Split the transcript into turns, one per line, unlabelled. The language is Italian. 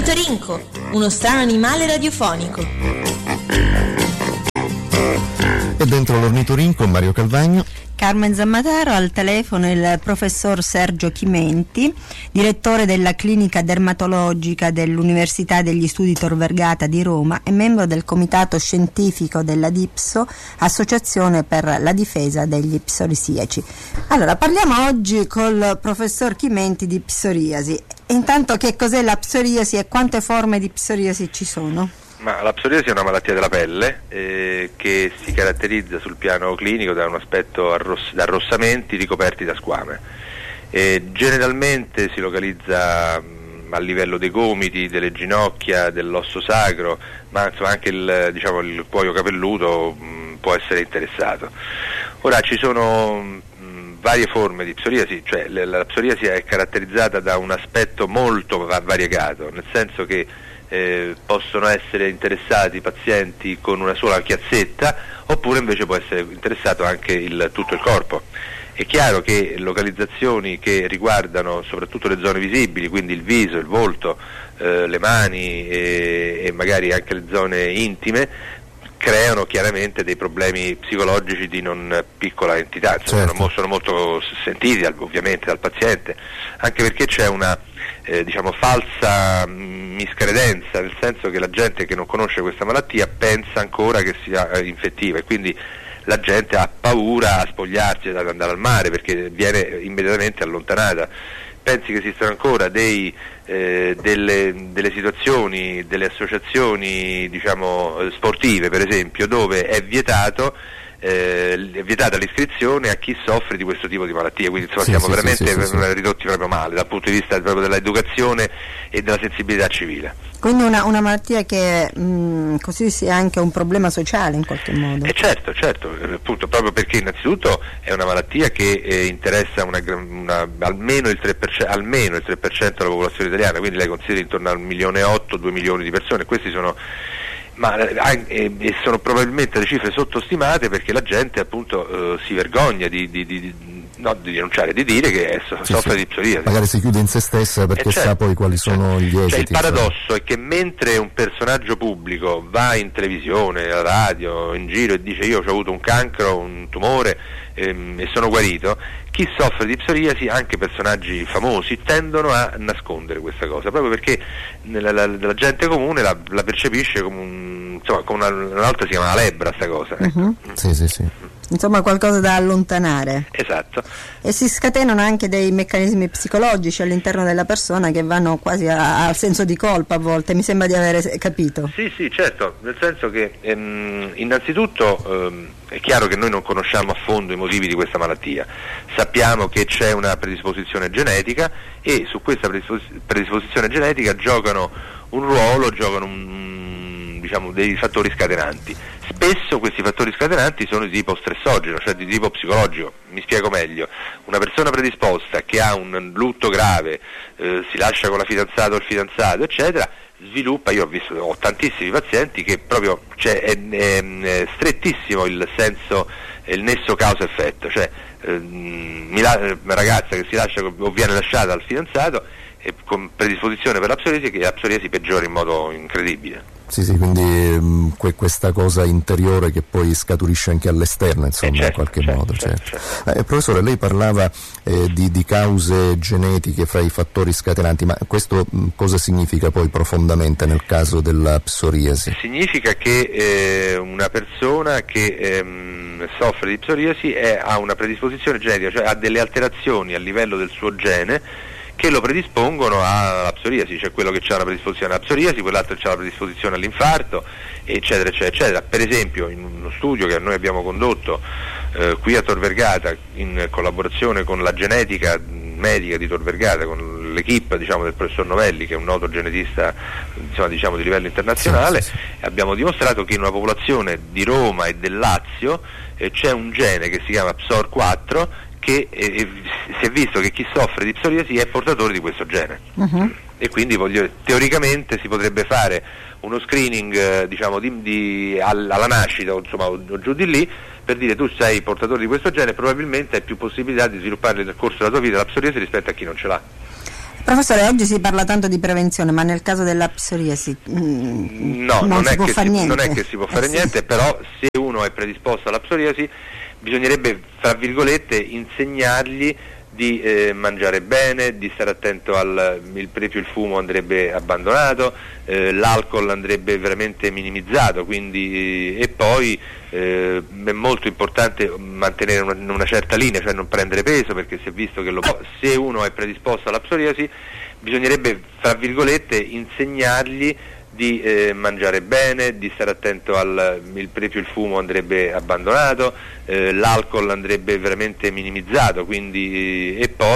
Ornitorinco, uno strano animale radiofonico.
E dentro l'ornitorinco Mario Calvagno,
Carmen Zammataro, al telefono il professor Sergio Chimenti, direttore della clinica dermatologica dell'Università degli Studi Tor Vergata di Roma e membro del comitato scientifico della DIPSO, Associazione per la difesa degli psorisiaci. Allora, parliamo oggi col professor Chimenti di psoriasi. Intanto, che cos'è la psoriasi e quante forme di psoriasi ci sono?
Ma la psoriasi è una malattia della pelle che si caratterizza sul piano clinico da un aspetto da arrossamenti ricoperti da squame. Generalmente si localizza a livello dei gomiti, delle ginocchia, dell'osso sacro, ma insomma anche il cuoio capelluto può essere interessato. Ora ci sono varie forme di psoriasi, cioè la psoriasi è caratterizzata da un aspetto molto variegato, nel senso che possono essere interessati pazienti con una sola chiazzetta, oppure invece può essere interessato anche tutto il corpo. È chiaro che localizzazioni che riguardano soprattutto le zone visibili, quindi il viso, il volto, le mani e magari anche le zone intime, creano chiaramente dei problemi psicologici di non piccola entità. Certo. Sono molto sentiti ovviamente dal paziente, anche perché c'è una falsa miscredenza, nel senso che la gente che non conosce questa malattia pensa ancora che sia infettiva e quindi la gente ha paura a spogliarsi ad andare al mare perché viene immediatamente allontanata. Pensi che esistono ancora delle situazioni, delle associazioni sportive per esempio, dove è vietata l'iscrizione a chi soffre di questo tipo di malattie, quindi siamo veramente ridotti proprio male dal punto di vista proprio dell'educazione e della sensibilità civile.
Quindi una malattia che così sia anche un problema sociale in qualche modo.
Certo, appunto, proprio perché innanzitutto è una malattia che interessa almeno il 3% della popolazione italiana, quindi lei considera intorno al 1,8 milioni, 2 milioni di persone. Questi sono sono probabilmente le cifre sottostimate perché la gente appunto si vergogna di denunciare, di dire che soffre di psoriasi.
Magari si chiude in se stessa perché sa poi quali sono gli esiti.
Il paradosso è che mentre un personaggio pubblico va in televisione, alla radio, in giro e dice io ho avuto un cancro, un tumore e sono guarito, chi soffre di psoriasi, anche personaggi famosi, tendono a nascondere questa cosa, proprio perché la gente comune la percepisce come una volta si chiama lebbra sta cosa.
Uh-huh.
Sì.
Insomma, qualcosa da allontanare.
Esatto.
E si scatenano anche dei meccanismi psicologici all'interno della persona che vanno quasi al senso di colpa a volte, mi sembra di aver capito.
Sì, certo, nel senso che innanzitutto è chiaro che noi non conosciamo a fondo i motivi di questa malattia, sappiamo che c'è una predisposizione genetica e su questa predisposizione genetica giocano dei fattori scatenanti. Spesso questi fattori scatenanti sono di tipo stressogeno, cioè di tipo psicologico. Mi spiego meglio: una persona predisposta che ha un lutto grave, si lascia con la fidanzata o il fidanzato, eccetera, sviluppa, ho tantissimi pazienti che proprio è strettissimo il nesso causa-effetto, cioè una ragazza che si lascia o viene lasciata dal fidanzato con predisposizione per la psoriasi, che la psoriasi peggiora in modo incredibile.
Sì, quindi questa cosa interiore che poi scaturisce anche all'esterno, insomma, in qualche modo. Certo. Professore, lei parlava di cause genetiche fra i fattori scatenanti, ma questo cosa significa poi profondamente nel caso della psoriasi?
Significa che una persona che soffre di psoriasi ha una predisposizione genetica, cioè ha delle alterazioni a livello del suo gene che lo predispongono alla psoriasi, cioè quello che ha una predisposizione alla psoriasi, quell'altro ha la predisposizione all'infarto, eccetera. Per esempio, in uno studio che noi abbiamo condotto qui a Tor Vergata in collaborazione con la genetica medica di Tor Vergata, con l'equipe del professor Novelli, che è un noto genetista di livello internazionale, abbiamo dimostrato che in una popolazione di Roma e del Lazio c'è un gene che si chiama PSOR4 che si è visto che chi soffre di psoriasi è portatore di questo gene. Uh-huh. E quindi teoricamente si potrebbe fare uno screening alla nascita o giù di lì, per dire tu sei portatore di questo gene, probabilmente hai più possibilità di sviluppare nel corso della tua vita la psoriasi rispetto a chi non ce l'ha.
Professore, oggi si parla tanto di prevenzione, ma nel caso della psoriasi non è che
si può fare niente, però se uno è predisposto alla psoriasi bisognerebbe, fra virgolette, insegnargli di mangiare bene, di stare attento per esempio il fumo andrebbe abbandonato, l'alcol andrebbe veramente minimizzato, quindi e poi è molto importante mantenere una certa linea, cioè non prendere peso, perché si è visto che se uno è predisposto alla psoriasi bisognerebbe, fra virgolette, insegnargli di mangiare bene, di stare attento per esempio il fumo andrebbe abbandonato, l'alcol andrebbe veramente minimizzato, quindi e poi